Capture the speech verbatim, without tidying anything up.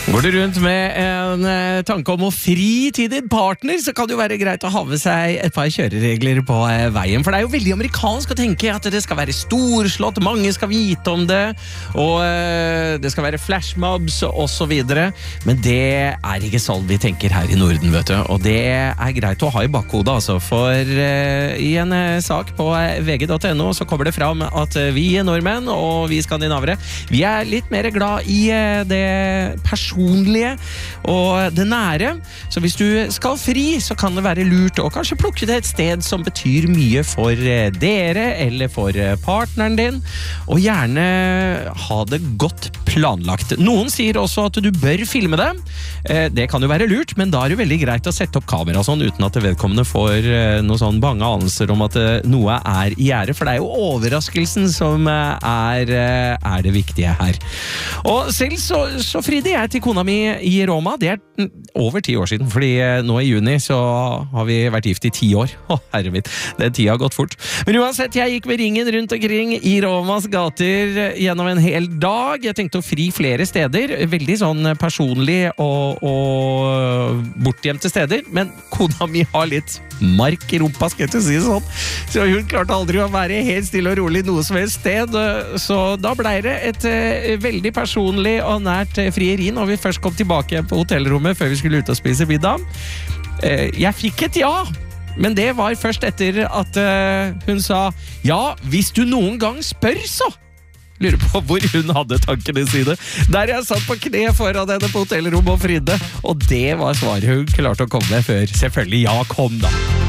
Går du rundt med en eh, tanke om å fri til din partner, så kan det jo være greit å ha med seg et par kjøreregler på eh, veien. For det er jo veldig amerikansk å tenke at det skal være storslått, mange skal vite om det, og eh, det skal være flashmobs og så videre. Men det er ikke sånn vi tenker her i Norden, vet du. Og det er greit å ha i bakhodet, altså. For eh, i en eh, sak på eh, v g punktum n o så kommer det fram at eh, vi nordmenn og vi skandinavere, vi er litt mer glad i eh, det personlige og det nære. Så hvis du skal fri, så kan det være lurt å kanskje plukke det et sted som betyr mye for dere eller for partneren din, og gjerne ha det godt planlagt. Noen sier også at du bør filme det. Det kan jo være lurt, men da er det veldig greit å sette opp kamera sånn, uten at vedkommende får noe sånn bange anelser om at noe er i gjære, for det er jo overraskelsen som er, er det viktige her. Og selv så, så fridde jeg til kona mi i Roma. Det er over ti år siden, fordi nå i juni så har vi vært gift i ti år. Å, herre mitt, den tida har gått fort. Men uansett, jeg gikk med ringen rundt omkring i Romas gater gjennom en hel dag. Jeg tenkte å fri flere steder, veldig sånn personlig og, og bortgjemte steder, men kona mi har litt mark i rumpa, skal jeg til å si det sånn. Så hun klarte aldri å være helt stille og rolig noe som helst sted, så da ble det et uh, veldig personlig og nært uh, frieri når vi først kom tilbake på hotellrommet før vi skulle ut og spise middag. Uh, jeg fikk et ja, men det var først etter at uh, hun sa ja, hvis du noen gang spør så. Lurer på hvor hun hadde tankene sine. Der jeg satt på kne foran henne på hotellrommet og fridde, og det var svaret hun klarte å komme med før. Selvfølgelig, ja, kom da.